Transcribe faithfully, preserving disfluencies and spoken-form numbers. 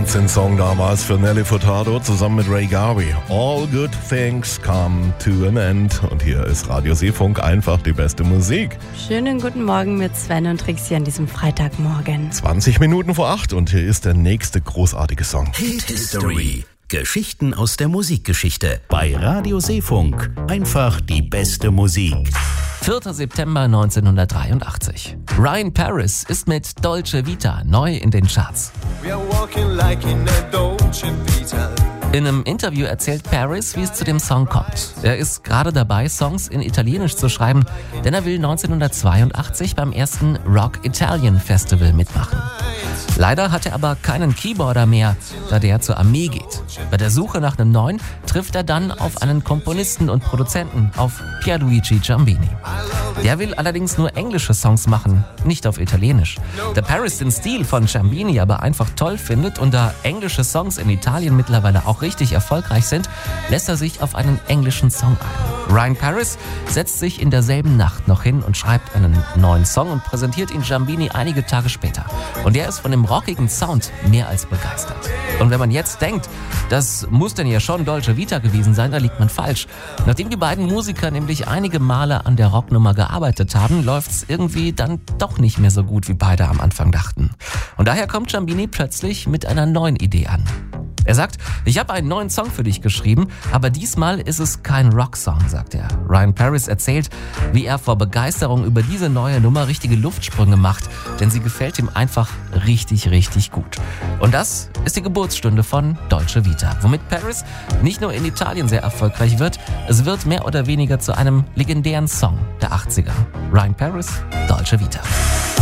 Wahnsinnssong damals für Nelly Furtado zusammen mit Ray Garvey. All good things come to an end. Und hier ist Radio Seefunk, einfach die beste Musik. Schönen guten Morgen mit Sven und Trixie an diesem Freitagmorgen. zwanzig Minuten vor acht und hier ist der nächste großartige Song. Hit History. Geschichten aus der Musikgeschichte. Bei Radio Seefunk. Einfach die beste Musik. vierter September neunzehnhundertdreiundachtzig. Ryan Paris ist mit Dolce Vita neu in den Charts. In einem Interview erzählt Paris, wie es zu dem Song kommt. Er ist gerade dabei, Songs in Italienisch zu schreiben, denn er will neunzehnhundertzweiundachtzig beim ersten Rock Italian Festival mitmachen. Leider hat er aber keinen Keyboarder mehr, da der zur Armee geht. Bei der Suche nach einem neuen trifft er dann auf einen Komponisten und Produzenten, auf Pierluigi Giambini. Der will allerdings nur englische Songs machen, nicht auf Italienisch. Da Paris den Stil von Giambini aber einfach toll findet und da englische Songs in Italien mittlerweile auch richtig erfolgreich sind, lässt er sich auf einen englischen Song ein. Ryan Paris setzt sich in derselben Nacht noch hin und schreibt einen neuen Song und präsentiert ihn Giambini einige Tage später. Und der ist von dem rockigen Sound mehr als begeistert. Und wenn man jetzt denkt, das muss denn ja schon Dolce Vita gewesen sein, da liegt man falsch. Nachdem die beiden Musiker nämlich einige Male an der Rocknummer gearbeitet haben, läuft's irgendwie dann doch nicht mehr so gut, wie beide am Anfang dachten. Und daher kommt Giambini plötzlich mit einer neuen Idee an. Er sagt, ich habe einen neuen Song für dich geschrieben, aber diesmal ist es kein Rocksong, sagt er. Ryan Paris erzählt, wie er vor Begeisterung über diese neue Nummer richtige Luftsprünge macht, denn sie gefällt ihm einfach richtig, richtig gut. Und das ist die Geburtsstunde von Dolce Vita, womit Paris nicht nur in Italien sehr erfolgreich wird, es wird mehr oder weniger zu einem legendären Song der achtziger. Ryan Paris, Dolce Vita.